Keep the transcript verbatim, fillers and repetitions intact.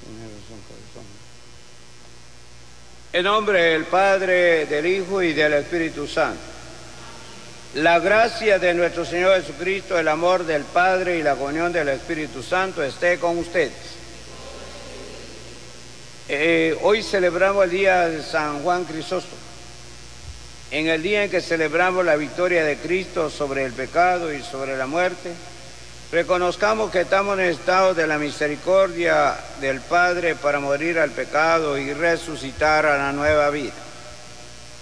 En nombre del Padre, del Hijo y del Espíritu Santo. La gracia de nuestro Señor Jesucristo, el amor del Padre y la comunión del Espíritu Santo esté con ustedes. Eh, hoy celebramos el día de San Juan Crisóstomo. En el día en que celebramos la victoria de Cristo sobre el pecado y sobre la muerte, reconozcamos que estamos necesitados de la misericordia del Padre para morir al pecado y resucitar a la nueva vida.